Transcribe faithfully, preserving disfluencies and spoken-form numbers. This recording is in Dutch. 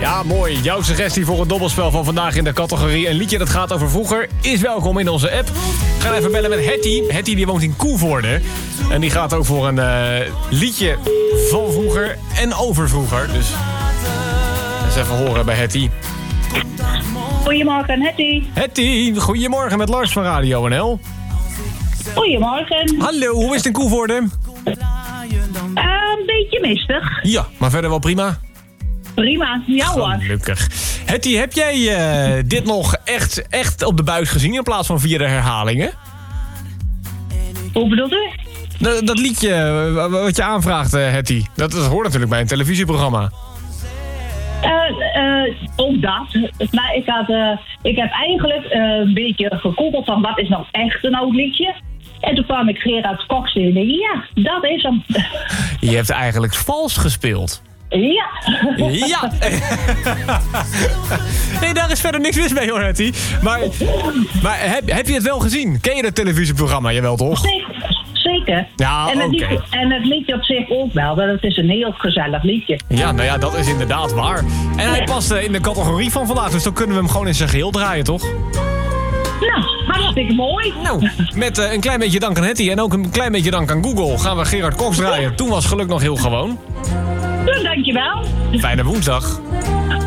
Ja, mooi. Jouw suggestie voor het dobbelspel van vandaag in de categorie een liedje dat gaat over vroeger is welkom in onze app. We gaan even bellen met Hetty. Hetty die woont in Koevoorde. En die gaat ook voor een uh, liedje van vroeger en over vroeger. Dus eens even horen bij Hetty. Goedemorgen, Hetty. Hetty, goedemorgen met Lars van Radio N L. Goedemorgen. Hallo, hoe is het in Koevoorde? Uh, een beetje mistig. Ja, maar verder wel prima. Prima, ja hoor. Gelukkig. Hetty, heb jij uh, dit nog echt, echt op de buis gezien in plaats van via de herhalingen? Hoe bedoelt u? Dat, dat liedje uh, wat je aanvraagt, uh, Hetty. Dat, dat hoort natuurlijk bij een televisieprogramma. Uh, uh, ook dat. Maar ik, had, uh, ik heb eigenlijk uh, een beetje gegoogeld van wat is nou echt een oud liedje. En toen kwam ik Gerard Cox in en ja, dat is hem. Je hebt eigenlijk vals gespeeld. Ja. Ja. Nee, daar is verder niks mis mee hoor, Hetty. Maar, maar heb, heb je het wel gezien? Ken je het televisieprogramma? Jawel toch? Zeker. Zeker. Ja, en, het oké. liedje, en het liedje op zich ook wel. Want het is een heel gezellig liedje. Ja, nou ja, dat is inderdaad waar. En hij past uh, in de categorie van vandaag. Dus dan kunnen we hem gewoon in zijn geheel draaien, toch? Nou, hartstikke mooi. Nou, met uh, een klein beetje dank aan Hetty en ook een klein beetje dank aan Google gaan we Gerard Cox draaien. Toen was geluk nog heel gewoon. Nou, dankjewel. Fijne woensdag.